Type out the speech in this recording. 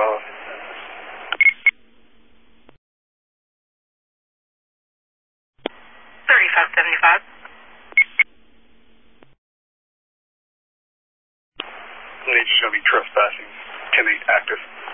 follow. 3575. Need to show me trespassing. 10-8 active.